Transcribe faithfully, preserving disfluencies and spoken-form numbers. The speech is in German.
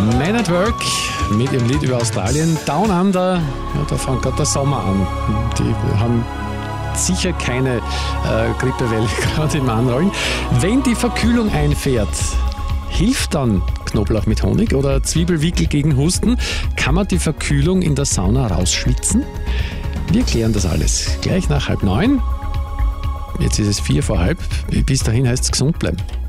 Man at Work mit ihrem Lied über Australien. Down Under, ja, da fängt gerade der Sommer an. Die haben sicher keine äh, Grippewelle gerade im Anrollen. Wenn die Verkühlung einfährt, hilft dann Knoblauch mit Honig oder Zwiebelwickel gegen Husten? Kann man die Verkühlung in der Sauna rausschwitzen? Wir klären das alles gleich nach halb neun. Jetzt ist es vier vor halb. Bis dahin heißt es gesund bleiben.